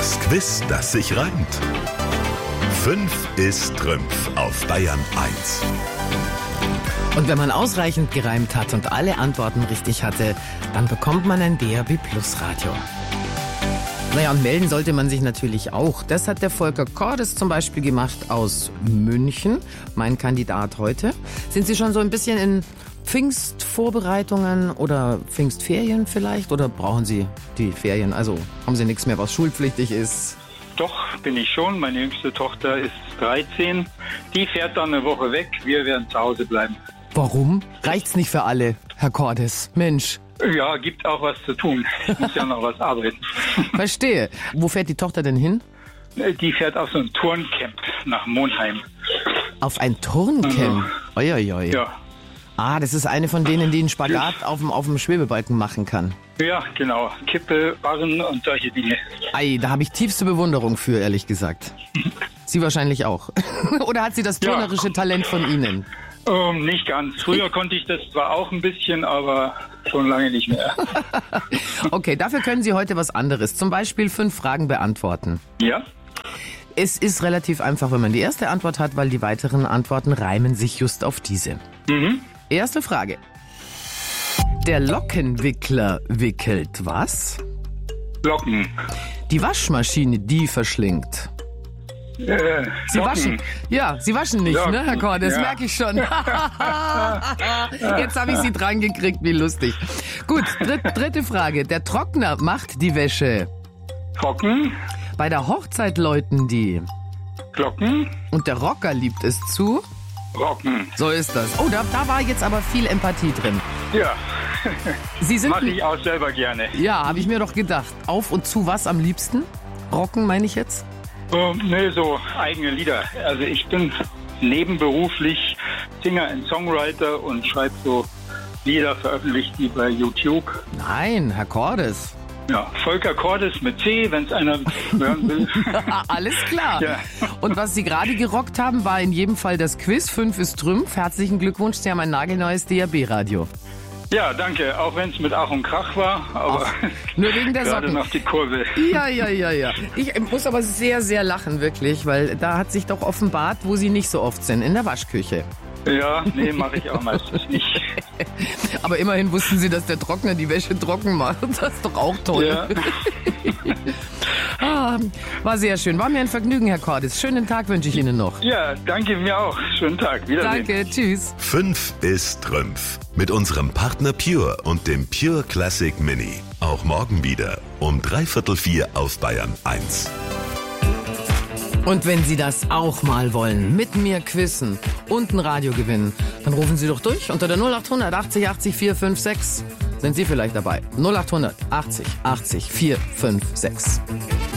Das Quiz, das sich reimt. 5 ist Trümpf auf Bayern 1. Und wenn man ausreichend gereimt hat und alle Antworten richtig hatte, dann bekommt man ein DAB+ Radio. Naja, und melden sollte man sich natürlich auch. Das hat der Volker Cordes zum Beispiel gemacht aus München, mein Kandidat heute. Sind Sie schon so ein bisschen in Pfingstvorbereitungen oder Pfingstferien vielleicht? Oder brauchen Sie die Ferien? Also haben Sie nichts mehr, was schulpflichtig ist? Doch, bin ich schon. Meine jüngste Tochter ist 13. Die fährt dann eine Woche weg. Wir werden zu Hause bleiben. Warum? Reicht's nicht für alle, Herr Cordes? Mensch. Ja, gibt auch was zu tun. Ich muss ja noch was arbeiten. Verstehe. Wo fährt die Tochter denn hin? Die fährt auf so ein Turncamp nach Monheim. Auf ein Turncamp? Uiuiui. Ja. Ah, das ist eine von denen, die einen Spagat auf dem Schwebebalken machen kann. Ja, genau. Kippe, Barren und solche Dinge. Ei, da habe ich tiefste Bewunderung für, ehrlich gesagt. Sie wahrscheinlich auch. Oder hat sie das turnerische Talent von Ihnen? Nicht ganz. Früher konnte ich das zwar auch ein bisschen, aber schon lange nicht mehr. Okay, dafür können Sie heute was anderes. Zum Beispiel 5 Fragen beantworten. Ja? Es ist relativ einfach, wenn man die erste Antwort hat, weil die weiteren Antworten reimen sich just auf diese. Erste Frage. Der Lockenwickler wickelt was? Locken. Die Waschmaschine, die verschlingt. Sie waschen. Ja, Sie waschen nicht, Locken. ne, Herr Cordes? Das merke ich schon. Jetzt habe ich Sie dran gekriegt, wie lustig. Gut, dritte Frage. Der Trockner macht die Wäsche. Trocken. Bei der Hochzeit läuten die. Glocken. Und der Rocker liebt es zu. Rocken. So ist das. Oh, da war jetzt aber viel Empathie drin. Ja. Sie sind. Mache ich auch selber gerne. Ja, habe ich mir doch gedacht. Auf und zu was am liebsten? Rocken, meine ich jetzt? Nee, so eigene Lieder. Also ich bin nebenberuflich Singer und Songwriter und schreibe so Lieder, veröffentlicht die bei YouTube. Nein, Herr Cordes. Ja, Volker Cordes mit C, wenn es einer hören will. Alles klar. Ja. Und was Sie gerade gerockt haben, war in jedem Fall das Quiz. 5 ist Trümpf. Herzlichen Glückwunsch, Sie haben ein nagelneues DAB-Radio. Ja, danke. Auch wenn es mit Ach und Krach war, aber nur wegen der gerade Socken. noch die Kurve. Ja. Ich muss aber sehr, sehr lachen, wirklich, weil da hat sich doch offenbart, wo Sie nicht so oft sind, in der Waschküche. Ja, nee, mache ich auch meistens nicht. Aber immerhin wussten Sie, dass der Trockner die Wäsche trocken macht. Das ist doch auch toll. Ja. War sehr schön. War mir ein Vergnügen, Herr Cordes. Schönen Tag wünsche ich Ihnen noch. Ja, danke mir auch. Schönen Tag. Wiedersehen. Danke, tschüss. 5 ist Trümpf. Mit unserem Partner Pure und dem Pure Classic Mini. Auch morgen wieder um 3/4 auf Bayern 1. Und wenn Sie das auch mal wollen, mit mir quizzen und ein Radio gewinnen, dann rufen Sie doch durch unter der 0800 80 80 456. Sind Sie vielleicht dabei? 0800 80 80 456.